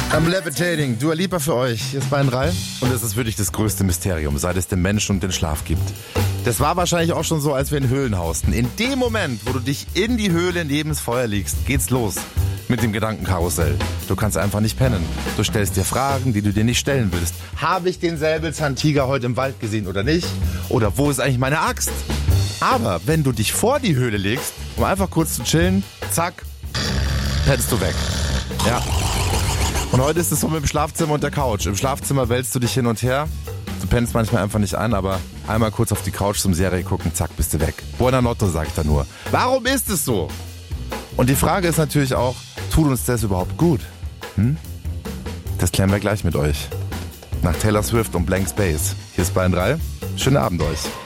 I'm Levitating, Dua Lipa für euch. Hier ist Bayern 3. Und es ist wirklich das größte Mysterium, seit es den Menschen und den Schlaf gibt. Das war wahrscheinlich auch schon so, als wir in Höhlen hausten. In dem Moment, wo du dich in die Höhle neben das Feuer legst, geht's los mit dem Gedankenkarussell. Du kannst einfach nicht pennen. Du stellst dir Fragen, die du dir nicht stellen willst. Habe ich den Säbelzahntiger heute im Wald gesehen oder nicht? Oder wo ist eigentlich meine Axt? Aber wenn du dich vor die Höhle legst, um einfach kurz zu chillen, zack, pennst du weg. Ja. Und heute ist es so mit dem Schlafzimmer und der Couch. Im Schlafzimmer wälzt du dich hin und her. Du pennst manchmal einfach nicht ein, aber einmal kurz auf die Couch zum Serie gucken, zack, bist du weg. Buonanotte, sagt er nur. Warum ist es so? Und die Frage ist natürlich auch, tut uns das überhaupt gut? Das klären wir gleich mit euch. Nach Taylor Swift und Blank Space. Hier ist Bayern 3. Schönen Abend euch.